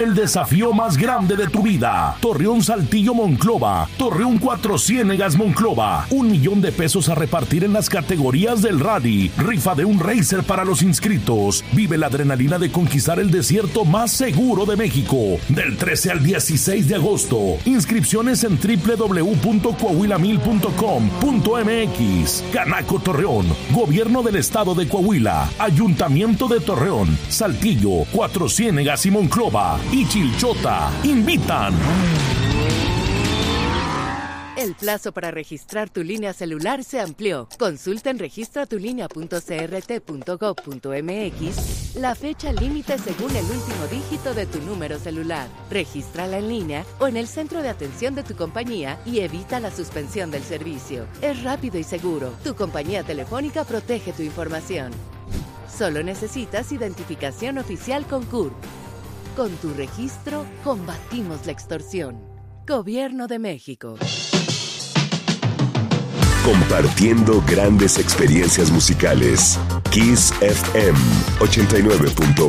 El desafío más grande de tu vida. Torreón Saltillo Monclova. Torreón Cuatro Ciénegas Monclova. $1,000,000 a repartir en las categorías del rally. Rifa de un racer para los inscritos. Vive la adrenalina de conquistar el desierto más seguro de México. Del 13 al 16 de agosto. Inscripciones en www.coahuilamil.com.mx. Canaco Torreón. Gobierno del Estado de Coahuila. Ayuntamiento de Torreón. Saltillo, Cuatro Ciénegas y Monclova. Y Chilchota invitan. El plazo para registrar tu línea celular se amplió. Consulta en registratulínea.crt.gov.mx la fecha límite según el último dígito de tu número celular. Regístrala en línea o en el centro de atención de tu compañía y evita la suspensión del servicio. Es rápido y seguro. Tu compañía telefónica protege tu información. Solo necesitas identificación oficial con CURP. Con tu registro, combatimos la extorsión. Gobierno de México. Compartiendo grandes experiencias musicales. Kiss FM 89.1.